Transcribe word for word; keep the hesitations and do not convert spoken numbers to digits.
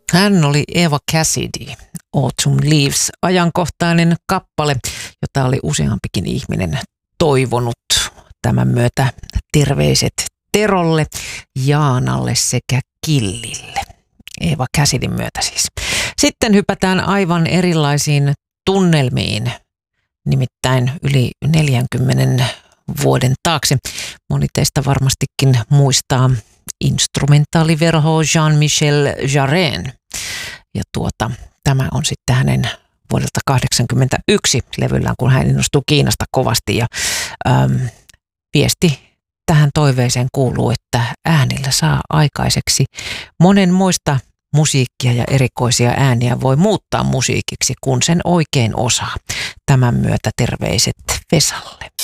Hän oli Eva Cassidy, Autumn Leaves, ajankohtainen kappale, jota oli useampikin ihminen toivonut. Tämän myötä terveiset Terolle, Jaanalle sekä Killille. Eva Cassidyn myötä siis. Sitten hypätään aivan erilaisiin tunnelmiin, nimittäin yli neljänkymmenen vuoden taakse. Moni teistä varmastikin muistaa instrumentaaliverho Jean-Michel Jarren. Ja tuota, tämä on sitten hänen vuodelta kahdeksankymmentäyksi levyllään, kun hän innostui Kiinasta kovasti. Ja äm, viesti tähän toiveeseen kuuluu, että äänillä saa aikaiseksi monenmoista musiikkia ja erikoisia ääniä voi muuttaa musiikiksi, kun sen oikein osaa. Tämän myötä terveiset Vesalle.